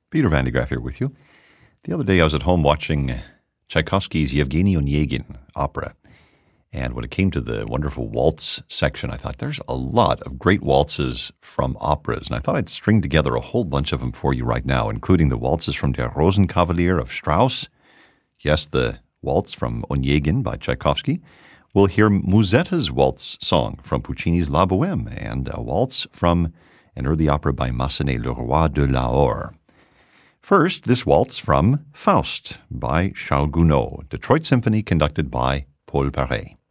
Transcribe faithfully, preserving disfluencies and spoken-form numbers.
Peter Van de Graaff here with you. The other day I was at home watching Tchaikovsky's Yevgeny Onegin opera. And when it came to the wonderful waltz section, I thought there's a lot of great waltzes from operas. And I thought I'd string together a whole bunch of them for you right now, including the waltzes from Der Rosenkavalier of Strauss. Yes, the waltz from Onegin by Tchaikovsky. We'll hear Musetta's waltz song from Puccini's La Bohème and a waltz from an early opera by Massenet, Le Roi de Lahore. First, this waltz from Faust by Charles Gounod, Detroit Symphony conducted by Paul Paret.